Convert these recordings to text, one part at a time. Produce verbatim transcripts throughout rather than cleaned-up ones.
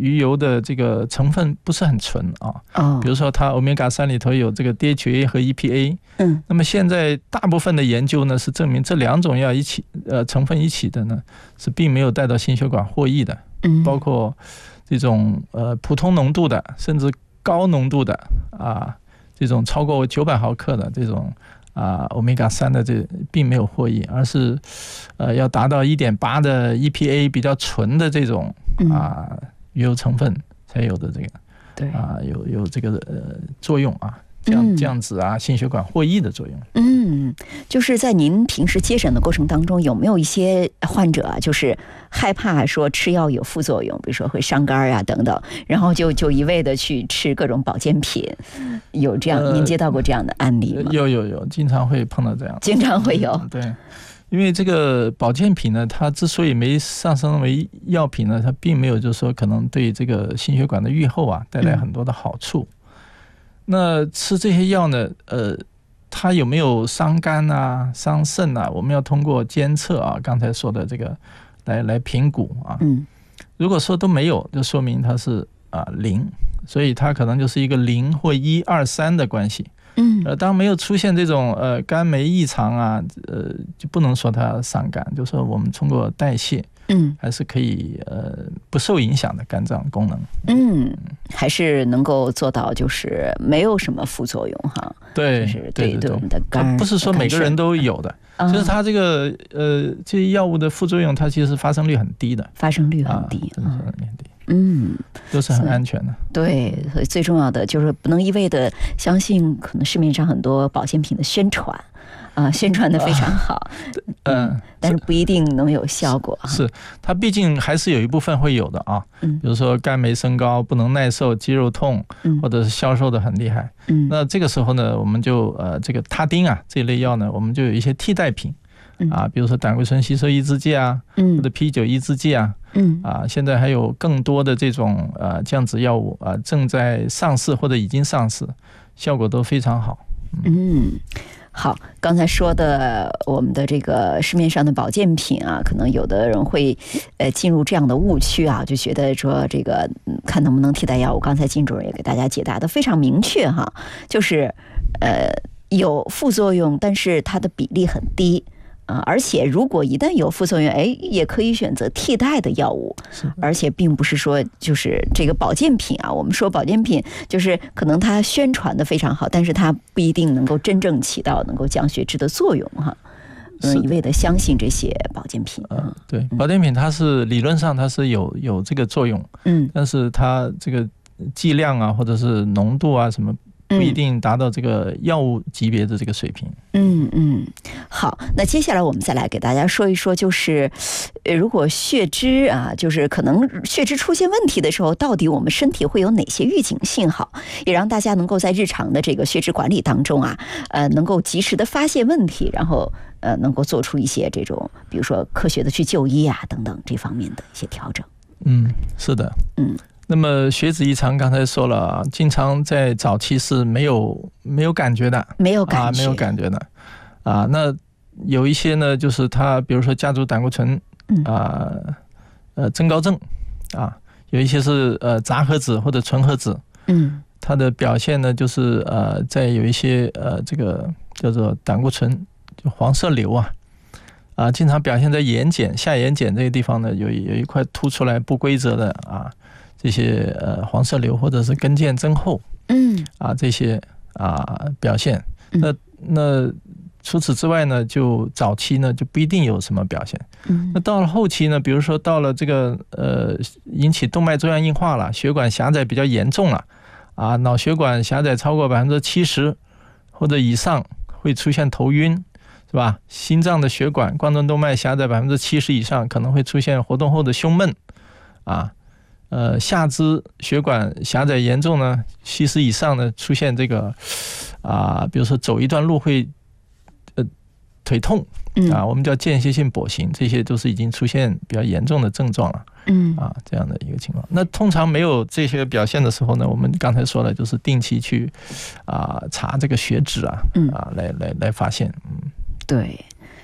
鱼油的这个成分不是很纯啊，哦、比如说它 欧米伽三 里头有这个 D H A 和 E P A， 嗯，那么现在大部分的研究呢是证明这两种药一起呃成分一起的呢是并没有带到心血管获益的，嗯，包括这种呃普通浓度的甚至高浓度的啊，这种超过九百毫克的这种。啊，欧米伽三的这并没有获益，而是，呃，要达到 一点八 的 E P A 比较纯的这种啊鱼油成分才有的这个，对啊，有有这个呃作用啊，降降脂啊，心血管获益的作用。 嗯，就是在您平时接诊的过程当中，有没有一些患者啊，就是害怕说吃药有副作用，比如说会伤肝啊等等，然后就就一味的去吃各种保健品，有这样、呃、您接到过这样的案例吗？ 有有有，经常会碰到这样， 经常会有。 对，因为这个保健品呢，它之所以没上升为药品呢，它并没有就是说可能对这个心血管的预后啊带来很多的好处。嗯、那吃这些药呢，呃。它有没有伤肝啊、伤肾啊？我们要通过监测啊，刚才说的这个来来评估啊。嗯，如果说都没有，就说明它是啊零，所以它可能就是一个零或一二三的关系。嗯，呃，当没有出现这种呃肝酶异常啊，呃，就不能说它伤肝，就说我们通过代谢。嗯，还是可以呃不受影响的肝脏功能。嗯， 还是能够做到，就是没有什么副作用哈。 对， 就是对对我们的肝， 不是说每个人都有的，就是它这个呃这些药物的副作用，它其实发生率很低的， 发生率很低， 真的是很低。 嗯， 都是很安全的。 对，所以最重要的就是不能一味的相信可能市面上很多保健品的宣传。啊，宣传的非常好，嗯、呃，但是不一定能有效果。 是，它毕竟还是有一部分会有的啊，嗯，比如说肝酶升高、不能耐受、肌肉痛，嗯，或者是消瘦的很厉害，嗯，那这个时候呢，我们就呃这个他汀啊这类药呢，我们就有一些替代品，啊，比如说胆固醇吸收抑制剂啊，嗯，或者 P 九 抑制剂啊，嗯，啊，现在还有更多的这种呃降脂药物啊正在上市或者已经上市，效果都非常好。 嗯。好，刚才说的我们的这个市面上的保健品啊，可能有的人会呃进入这样的误区啊，就觉得说这个、嗯、看能不能替代药物。刚才金主任也给大家解答的非常明确哈，就是呃有副作用，但是它的比例很低。啊，而且如果一旦有副作用，哎，也可以选择替代的药物，而且并不是说就是这个保健品啊，我们说保健品就是可能它宣传的非常好，但是它不一定能够真正起到能够降血脂的作用哈。嗯，一味的相信这些保健品。 呃、对，保健品它是理论上它是有有这个作用，嗯，但是它这个剂量啊，或者是浓度啊什么。不一定达到这个药物级别的这个水平。 嗯嗯，好，那接下来我们再来给大家说一说，就是呃，如果血脂啊，就是可能血脂出现问题的时候，到底我们身体会有哪些预警信号，也让大家能够在日常的这个血脂管理当中啊，呃，能够及时的发现问题，然后呃，能够做出一些这种，比如说科学的去就医啊等等这方面的一些调整。 嗯，是的，嗯。那么血脂异常刚才说了，经常在早期是没有没有感觉的， 没有感觉， 啊、没有感觉的，啊，那有一些呢，就是它比如说家族胆固醇啊、呃，呃增高症啊，有一些是呃杂合脂或者纯合脂，嗯，它的表现呢就是呃在有一些呃这个叫做胆固醇就黄色瘤啊。啊，经常表现在眼睑、下眼睑这个地方呢，有有一块凸出来不规则的啊，这些呃黄色瘤或者是跟腱增厚，嗯，啊这些啊表现。那那除此之外呢，就早期呢就不一定有什么表现。嗯，那到了后期呢，比如说到了这个呃引起动脉粥样硬化了，血管狭窄比较严重了，啊脑血管狭窄超过百分之七十或者以上，会出现头晕。是吧？心脏的血管冠状动脉狭窄百分之七十以上，可能会出现活动后的胸闷，啊，呃，下肢血管狭窄严重呢，七十以上呢，出现这个啊，比如说走一段路会呃腿痛啊，我们叫间歇性跛行，这些都是已经出现比较严重的症状了，嗯，啊，这样的一个情况。那通常没有这些表现的时候呢，我们刚才说了，就是定期去啊查这个血脂啊，啊来来来发现，嗯。 对，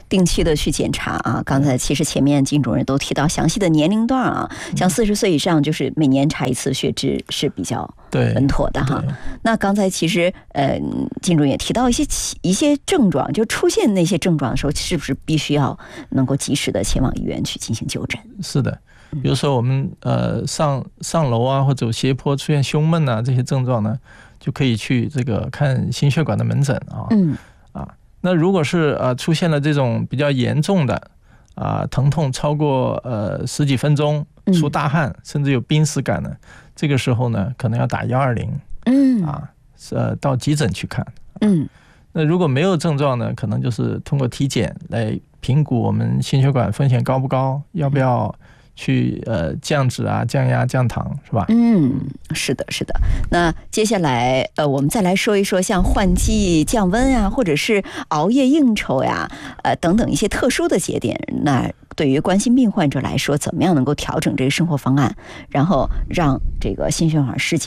定期的去检查啊。刚才其实前面金主任都提到详细的年龄段啊，像四十岁以上就是每年查一次血脂是比较稳妥的哈。那刚才其实呃金主任也提到一些一些症状，就出现那些症状的时候，是不是必须要能够及时的前往医院去进行就诊？ 是的，比如说我们呃上上楼啊，或者斜坡出现胸闷啊这些症状呢，就可以去这个看心血管的门诊啊。 嗯啊，那如果是呃出现了这种比较严重的啊疼痛超过呃十几分钟，出大汗，甚至有濒死感呢，这个时候呢可能要打一二零， 嗯啊，呃到急诊去看。 嗯， 那如果没有症状呢，可能就是通过体检来评估我们心血管风险高不高，要不要去呃降脂啊、降压、降糖，是吧？ 嗯，是的，是的。那接下来呃，我们再来说一说像换季降温啊，或者是熬夜应酬呀，呃等等一些特殊的节点。那对于冠心病患者来说，怎么样能够调整这个生活方案，然后让这个心血管事件